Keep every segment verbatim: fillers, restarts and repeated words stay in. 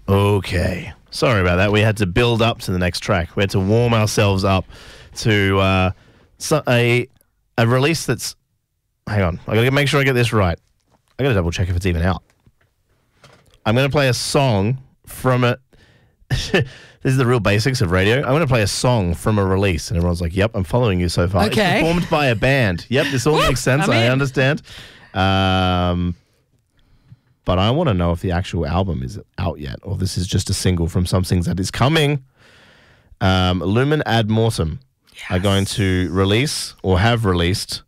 Okay. Sorry about that. We had to build up to the next track. We had to warm ourselves up to uh, so a a release that's... Hang on. I got to make sure I get this right. I got to double check if it's even out. I'm going to play a song from a... This is the real basics of radio. I'm going to play a song from a release. And everyone's like, yep, I'm following you so far. Okay. It's performed by a band. Yep, this all makes sense. I'm I in. understand. Um, but I want to know if the actual album is out yet or this is just a single from something that is coming. Um, Lumen Ad Mortem yes. are going to release or have released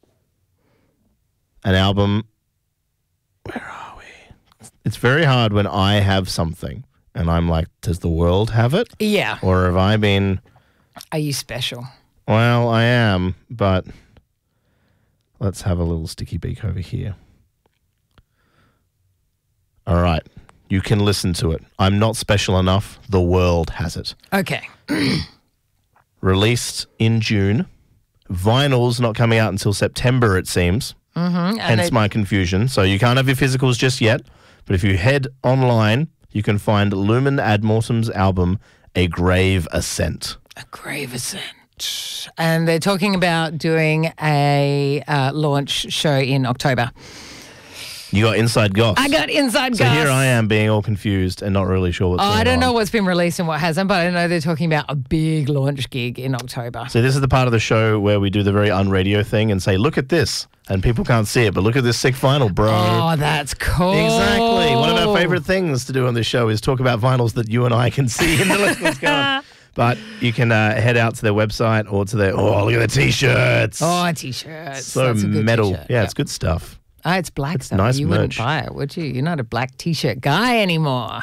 an album. Where are we? It's very hard when I have something. And I'm like, does the world have it? Yeah. Or have I been... Are you special? Well, I am, but let's have a little sticky beak over here. All right. You can listen to it. I'm not special enough. The world has it. Okay. Released in June. Vinyl's not coming out until September, it seems. Mm-hmm. Hence it- my confusion. So you can't have your physicals just yet. But if you head online... you can find Lumen Ad Mortem's album, A Grave Ascent. A Grave Ascent. And they're talking about doing a uh, launch show in October. You got Inside Goss. I got Inside So Goss. here I am being all confused and not really sure what's Oh, going on. I don't know what's been released and what hasn't, but I know they're talking about a big launch gig in October. So this is the part of the show where we do the very un-radio thing and say, look at this. And people can't see it, but look at this sick vinyl, bro. Oh, that's cool. Exactly. One of our favorite things to do on this show is talk about vinyls that you and I can see and the listeners can't. But you can uh, head out to their website or to their, oh, look at the T-shirts. Oh, T-shirts. So That's a good metal. T-shirt. Yeah, Yep. it's good stuff. Oh, it's black It's stuff. nice you merch. wouldn't buy it, would you? You're not a black T-shirt guy anymore.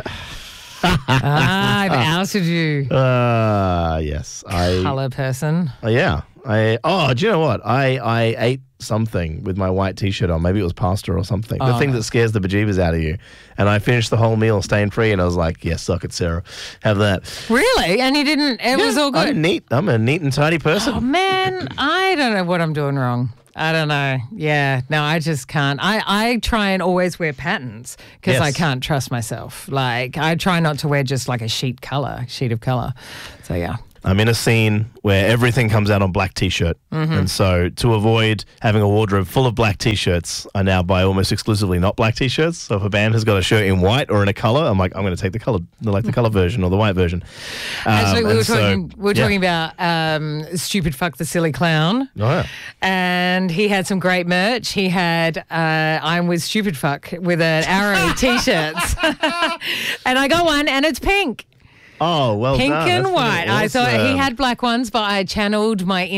ah, I've ousted you. Uh, yes. I. Colour person. Uh, yeah. I. Oh, do you know what? I, I ate something with my white T-shirt on. Maybe it was pasta or something. The Oh. thing that scares the bejeebers out of you. And I finished the whole meal stain free, and I was like, "Yeah, suck it, Sarah. Have that." Really? And you didn't, it was all good? I'm neat. I'm a neat and tidy person. Oh, man, I don't know what I'm doing wrong. I don't know. Yeah, no, I just can't. I, I try and always wear patterns because Yes. I can't trust myself. Like, I try not to wear just like a sheet color, sheet of color. So, yeah. I'm in a scene where everything comes out on black T-shirt. Mm-hmm. And so to avoid having a wardrobe full of black T-shirts, I now buy almost exclusively not black T-shirts. So if a band has got a shirt in white or in a color, I'm like, I'm going to take the color, like the color version or the white version. Um, Actually, we and were so- talking, we were yeah. talking about um, Stupid Fuck the Silly Clown. Oh, yeah. And he had some great merch. He had uh, I'm with Stupid Fuck with an arrow T-shirts. And I got one and it's pink. Oh, well Pink done. and That's white. pretty I thought he awesome. had black ones, but I channeled my